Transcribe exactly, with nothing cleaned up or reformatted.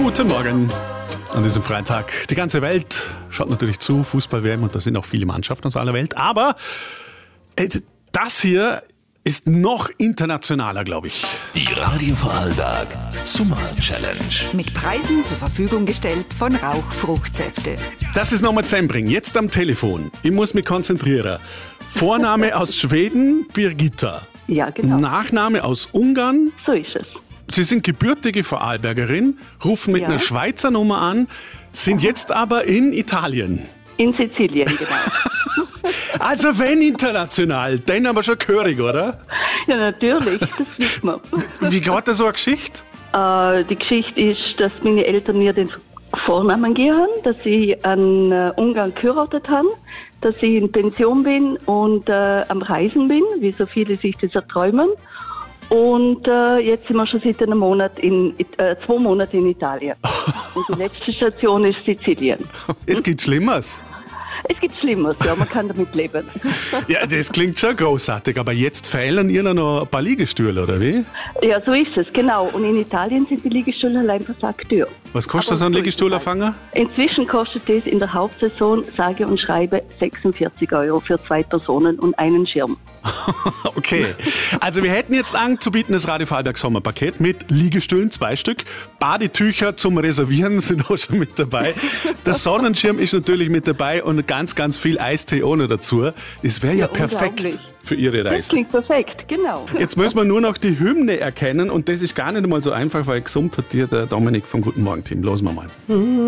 Guten Morgen an diesem Freitag. Die ganze Welt schaut natürlich zu, Fußball-W M, und da sind auch viele Mannschaften aus aller Welt. Aber äh, das hier ist noch internationaler, glaube ich. Die Radio Vorarlberg Summer Challenge. Mit Preisen zur Verfügung gestellt von Rauchfruchtsäfte. Das ist nochmal zusammenbringen. Jetzt am Telefon. Ich muss mich konzentrieren. Vorname aus Schweden, Birgitta. Ja, genau. Nachname aus Ungarn. So ist es. Sie sind gebürtige Vorarlbergerin, rufen mit Ja. einer Schweizer Nummer an, sind jetzt aber in Italien. In Sizilien, genau. Also wenn international, dann aber schon gehörig, oder? Ja, natürlich, das wissen wir. Wie geht da so eine Geschichte? Äh, die Geschichte ist, dass meine Eltern mir den Vornamen geben, dass ich an äh, Ungarn geheiratet haben, dass ich in Pension bin und äh, am Reisen bin, wie so viele sich das erträumen. Und äh, jetzt sind wir schon seit einem Monat in, äh, zwei Monate in Italien. Und die letzte Station ist Sizilien. Es gibt Schlimmeres. Es gibt Schlimmeres, ja, man kann damit leben. Ja, das klingt schon großartig, aber jetzt fehlen Ihnen noch ein paar Liegestühle, oder wie? Ja, so ist es, genau. Und in Italien sind die Liegestühle allein versagt teuer. Was kostet Aber so ein so Liegestuhl ist es halt. erfangen? Inzwischen kostet es in der Hauptsaison, sage und schreibe, sechsundvierzig Euro für zwei Personen und einen Schirm. Okay, also wir hätten jetzt anzubieten das Radio Vorarlberg Sommerpaket mit Liegestühlen, zwei Stück. Badetücher zum Reservieren sind auch schon mit dabei. Der Sonnenschirm ist natürlich mit dabei und ganz, ganz viel Eistee ohne dazu. Das wäre ja, Ja, perfekt unglaublich. für Ihre Das Reise. klingt perfekt, genau. Jetzt müssen wir nur noch die Hymne erkennen und das ist gar nicht mal so einfach, weil gesummt hat dir der Dominik vom Guten Morgen Team. Los wir mal.